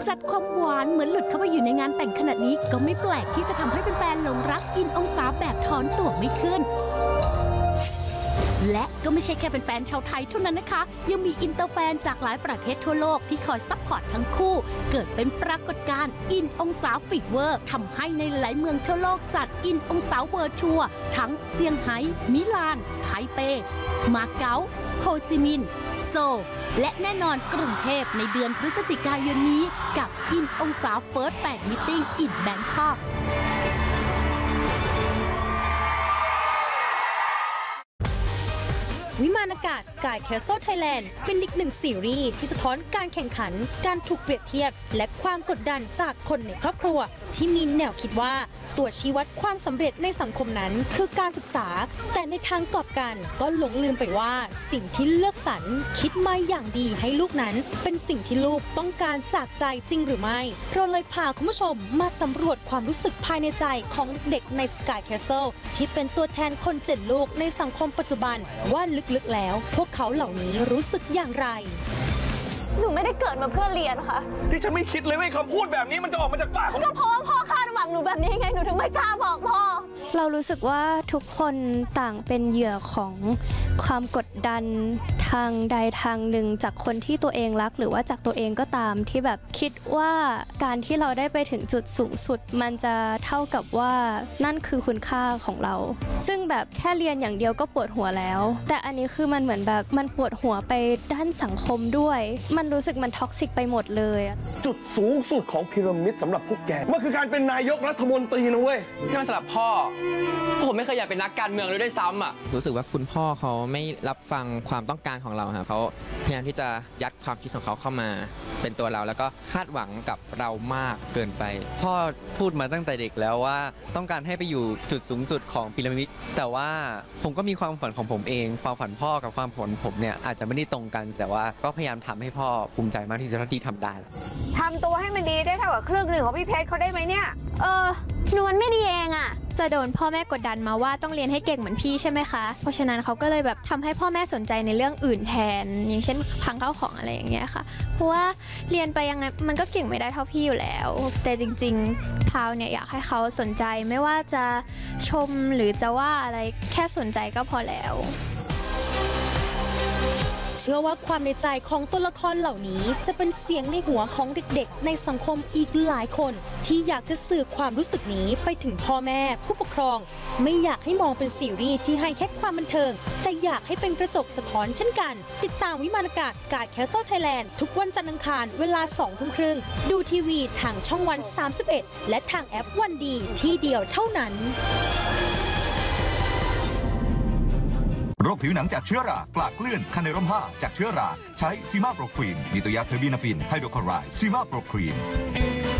ซัดความหวานเหมือนหลุดเข้าไปอยู่ในงานแต่งขนาดนี้ก็ไม่แปลกที่จะทำให้แฟนๆหลงรักอินองศาแบบถอนตัวไม่ขึ้นและก็ไม่ใช่แค่แฟนๆชาวไทยเท่านั้นนะคะยังมีอินเตอร์แฟนจากหลายประเทศทั่วโลกที่คอยซัพพอร์ตทั้งคู่เกิดเป็นปรากฏการณ์อินองศาฟีเวอร์ทำให้ในหลายเมืองทั่วโลกจัดอินองศาเวิร์ทัวร์ทั้งเซี่ยงไฮ้มิลานไทเปมาเก๊าโฮจิมินห์โซลและแน่นอนกรุงเทพในเดือนพฤศจิกายนนี้กับอินองศาเฟิร์สแฟนมิทติ้งอินแบงคอกวิมานอากาศ Sky Castle Thailand เป็นอีกหนึ่งซีรีส์ที่สะท้อนการแข่งขันการถูกเปรียบเทียบและความกดดันจากคนในครอบครัวที่มีแนวคิดว่าตัวชี้วัดความสำเร็จในสังคมนั้นคือการศึกษาแต่ในทางกลับกันก็หลงลืมไปว่าสิ่งที่เลือกสรรคิดมาอย่างดีให้ลูกนั้นเป็นสิ่งที่ลูกต้องการจากใจจริงหรือไม่เราเลยพาคุณผู้ชมมาสำรวจความรู้สึกภายในใจของเด็กใน Sky Castle ที่เป็นตัวแทนคน7ลูกในสังคมปัจจุบันว่าลึกๆแล้วพวกเขาเหล่านี้รู้สึกอย่างไรหนูไม่ได้เกิดมาเพื่อเรียนค่ะที่ฉันไม่คิดเลยว่าคำพูดแบบนี้มันจะออกมาจากปากของก็เพราะว่าพ่อคาดหวังหนูแบบนี้ไงหนูถึงไม่กล้าบอกพ่อเรารู้สึกว่าทุกคนต่างเป็นเหยื่อของความกดดันทางใดทางหนึ่งจากคนที่ตัวเองรักหรือว่าจากตัวเองก็ตามที่แบบคิดว่าการที่เราได้ไปถึงจุดสูงสุดมันจะเท่ากับว่านั่นคือคุณค่าของเราซึ่งแบบแค่เรียนอย่างเดียวก็ปวดหัวแล้วแต่อันนี้คือมันเหมือนแบบมันปวดหัวไปด้านสังคมด้วยมันรู้สึกมันท็อกซิกไปหมดเลยจุดสูงสุดของพีระมิดสำหรับพวกแกมันคือการเป็นนายกรัฐมนตรีนะเว้ยนี่มันสำหรับพ่อผมไม่เคยอยากเป็นนักการเมืองเลยด้วยซ้ำอ่ะรู้สึกว่าคุณพ่อเขาไม่รับฟังความต้องการของเราครับเขาพยายามที่จะยัดความคิดของเขาเข้ามาเป็นตัวเราแล้วก็คาดหวังกับเรามากเกินไปพ่อพูดมาตั้งแต่เด็กแล้วว่าต้องการให้ไปอยู่จุดสูงสุดของพีระมิดแต่ว่าผมก็มีความฝันของผมเองความฝันพ่อกับความฝันผมเนี่ยอาจจะไม่ได้ตรงกันแต่ว่าก็พยายามทำให้พ่อภูมิใจมากที่สุดที่ทำได้ทำตัวให้มันดีได้เท่ากับครึ่งหนึ่งของพี่เพชรเขาได้ไหมเนี่ยหนูมันไม่ดีเองอะจะโดนพ่อแม่กดดันมาว่าต้องเรียนให้เก่งเหมือนพี่ใช่ไหมคะเพราะฉะนั้นเขาก็เลยแบบทำให้พ่อแม่สนใจในเรื่องอื่นแทนอย่างเช่นพังข้าวของอะไรอย่างเงี้ยค่ะเพราะว่าเรียนไปยังไงมันก็เก่งไม่ได้เท่าพี่อยู่แล้วแต่จริงๆพาวเนี่ยอยากให้เขาสนใจไม่ว่าจะชมหรือจะว่าอะไรแค่สนใจก็พอแล้วเชื่อว่าความในใจของตัวละครเหล่านี้จะเป็นเสียงในหัวของเด็กๆในสังคมอีกหลายคนที่อยากจะสื่อความรู้สึกนี้ไปถึงพ่อแม่ผู้ปกครองไม่อยากให้มองเป็นซีรีส์ที่ให้แค่ความบันเทิงแต่อยากให้เป็นกระจกสะท้อนเช่นกันติดตามวิมานอากาศ Sky Castle Thailand ทุกวันจันทร์อังคารเวลา 20:30 น.ดูทีวีทางช่องวัน 31และทางแอปวันดีที่เดียวเท่านั้นโรคผิวหนังจากเชื้อรากลากเกลื่อนคันในร่มผ้าจากเชื้อราใช้ซีมาโปรครีมมีตัวยาเทอร์บีนาฟินไฮโดรคลอไรด์ซีมาโปรครีม